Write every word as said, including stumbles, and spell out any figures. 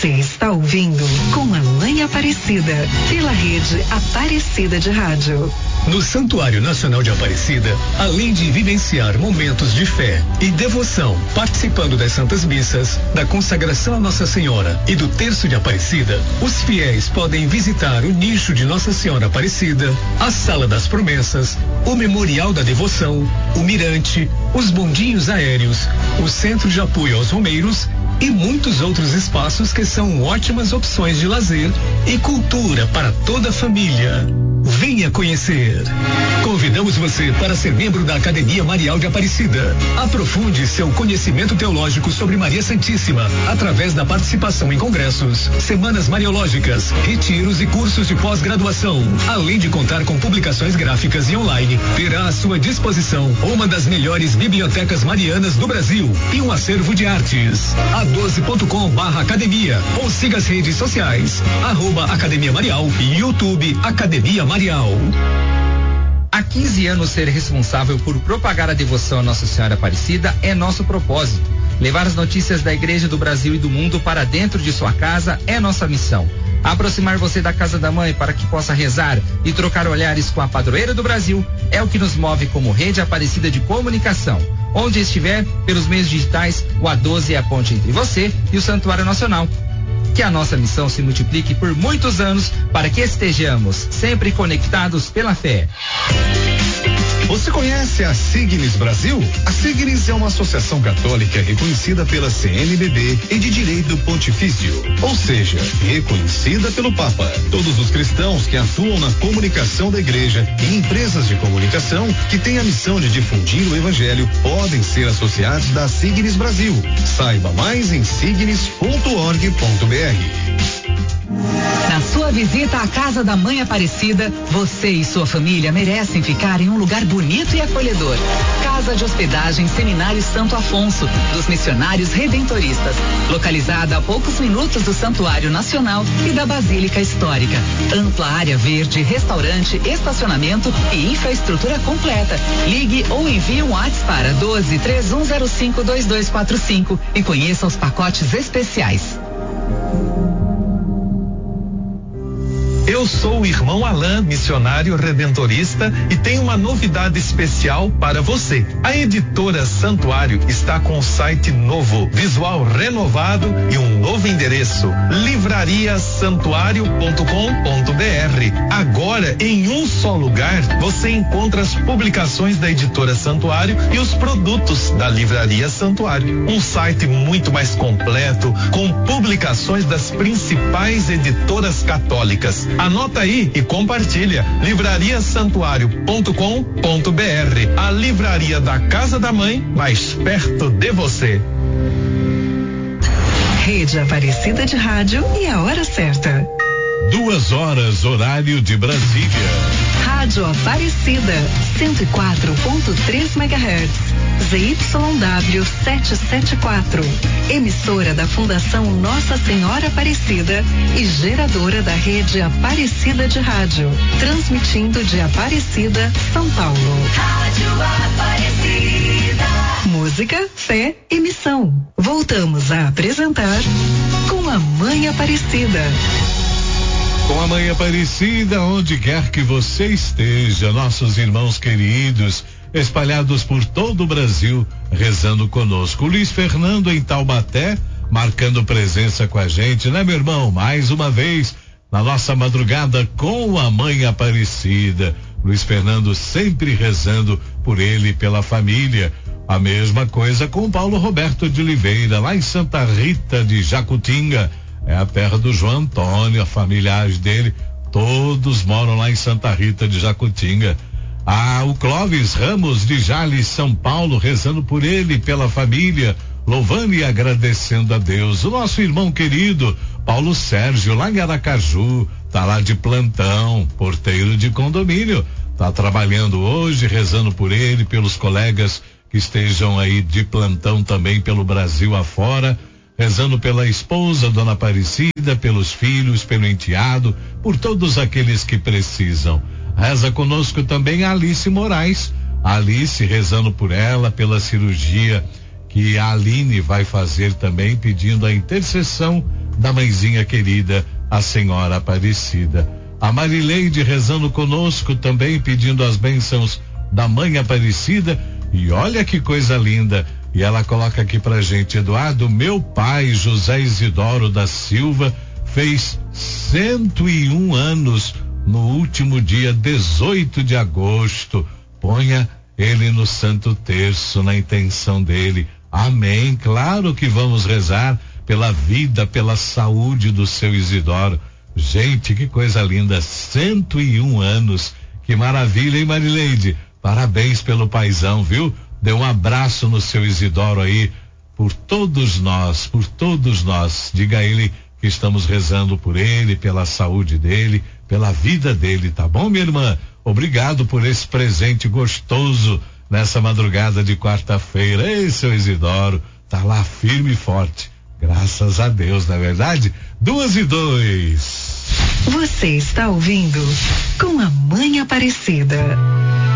Você está ouvindo Com a Mãe Aparecida, pela rede Aparecida de Rádio. No Santuário Nacional de Aparecida, além de vivenciar momentos de fé e devoção, participando das Santas Missas, da consagração a Nossa Senhora e do Terço de Aparecida, os fiéis podem visitar o nicho de Nossa Senhora Aparecida, a Sala das Promessas, o Memorial da Devoção, o Mirante, os bondinhos aéreos, o Centro de Apoio aos Romeiros e muitos outros espaços que são ótimas opções de lazer e cultura para toda a família. Venha conhecer. Convidamos você para ser membro da Academia Marial de Aparecida. Aprofunde seu conhecimento teológico sobre Maria Santíssima através da participação em congressos, semanas mariológicas, retiros e cursos de pós-graduação. Além de contar com publicações gráficas e online, terá à sua disposição uma das melhores bibliotecas marianas do Brasil e um acervo de artes. a doze ponto com barra academia ou siga as redes sociais, arroba Academia Marial e YouTube Academia Marial. Há quinze anos, ser responsável por propagar a devoção a Nossa Senhora Aparecida é nosso propósito. Levar as notícias da Igreja do Brasil e do mundo para dentro de sua casa é nossa missão. Aproximar você da Casa da Mãe para que possa rezar e trocar olhares com a padroeira do Brasil é o que nos move como Rede Aparecida de Comunicação. Onde estiver, pelos meios digitais, o A doze é a ponte entre você e o Santuário Nacional. Que a nossa missão se multiplique por muitos anos para que estejamos sempre conectados pela fé. Você conhece a Signis Brasil? A Signis é uma associação católica reconhecida pela C N B B e de direito pontifício, ou seja, reconhecida pelo Papa. Todos os cristãos que atuam na comunicação da igreja e empresas de comunicação que têm a missão de difundir o evangelho podem ser associados da Signis Brasil. Saiba mais em signis ponto org ponto br. Na sua visita à Casa da Mãe Aparecida, você e sua família merecem ficar em um lugar bonito e acolhedor. Casa de Hospedagem Seminário Santo Afonso, dos Missionários Redentoristas, localizada a poucos minutos do Santuário Nacional e da Basílica Histórica. Ampla área verde, restaurante, estacionamento e infraestrutura completa. Ligue ou envie um WhatsApp para doze, três um zero cinco, dois dois quatro cinco e conheça os pacotes especiais. Eu sou o irmão Alain, missionário redentorista, e tenho uma novidade especial para você. A editora Santuário está com um site novo, visual renovado e um novo endereço: livraria santuário ponto com ponto br. Agora, em um só lugar, você encontra as publicações da editora Santuário e os produtos da Livraria Santuário. Um site muito mais completo, com publicações das principais editoras católicas. Anota aí e compartilha. livraria santuário ponto com ponto br. A livraria da Casa da Mãe, mais perto de você. Rede Aparecida de Rádio e a hora certa. Duas horas, horário de Brasília. Rádio Aparecida, cento e quatro ponto três megahertz. Z Y W setecentos e setenta e quatro. Emissora da Fundação Nossa Senhora Aparecida e geradora da rede Aparecida de Rádio. Transmitindo de Aparecida, São Paulo. Rádio Aparecida. Música, fé e missão. Voltamos a apresentar Com a Mãe Aparecida. Com a Mãe Aparecida, onde quer que você esteja, nossos irmãos queridos, espalhados por todo o Brasil, rezando conosco. Luiz Fernando em Taubaté, marcando presença com a gente, né, meu irmão? Mais uma vez, na nossa madrugada com a Mãe Aparecida. Luiz Fernando sempre rezando por ele e pela família. A mesma coisa com Paulo Roberto de Oliveira, lá em Santa Rita de Jacutinga. É a terra do João Antônio, a familiares dele, todos moram lá em Santa Rita de Jacutinga. Ah, o Clóvis Ramos de Jales, São Paulo, rezando por ele e pela família, louvando e agradecendo a Deus. O nosso irmão querido, Paulo Sérgio, lá em Aracaju, tá lá de plantão, porteiro de condomínio, tá trabalhando hoje, rezando por ele, pelos colegas que estejam aí de plantão também pelo Brasil afora, rezando pela esposa, Dona Aparecida, pelos filhos, pelo enteado, por todos aqueles que precisam. Reza conosco também a Alice Moraes, a Alice rezando por ela, pela cirurgia que a Aline vai fazer também, pedindo a intercessão da mãezinha querida, a Senhora Aparecida. A Marileide rezando conosco também, pedindo as bênçãos da Mãe Aparecida. E olha que coisa linda. E ela coloca aqui pra gente: Eduardo, meu pai, José Isidoro da Silva, fez cento e um anos no último dia dezoito de agosto. Ponha ele no Santo Terço, na intenção dele. Amém. Claro que vamos rezar pela vida, pela saúde do seu Isidoro. Gente, que coisa linda, cento e um anos. Que maravilha, hein, Marileide? Parabéns pelo paizão, viu? Dê um abraço no seu Isidoro aí, por todos nós, por todos nós. Diga a ele que estamos rezando por ele, pela saúde dele, pela vida dele, tá bom, minha irmã? Obrigado por esse presente gostoso nessa madrugada de quarta-feira. Ei, seu Isidoro, tá lá firme e forte. Graças a Deus, não é verdade? Duas e dois. Você está ouvindo Com Amor